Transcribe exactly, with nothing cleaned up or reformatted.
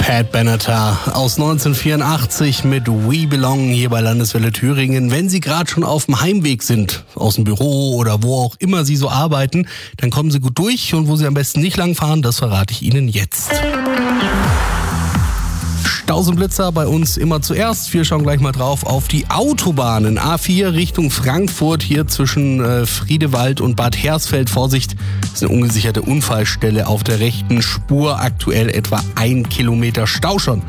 Pat Benatar aus neunzehnhundertvierundachtzig mit We Belong hier bei Landeswelle Thüringen. Wenn Sie gerade schon auf dem Heimweg sind, aus dem Büro oder wo auch immer Sie so arbeiten, dann kommen Sie gut durch, und wo Sie am besten nicht lang fahren, das verrate ich Ihnen jetzt. Staus und Blitzer bei uns immer zuerst. Wir schauen gleich mal drauf auf die Autobahnen. A vier Richtung Frankfurt, hier zwischen äh, Friedewald und Bad Hersfeld. Vorsicht, das ist eine ungesicherte Unfallstelle auf der rechten Spur. Aktuell etwa ein Kilometer Stau schon.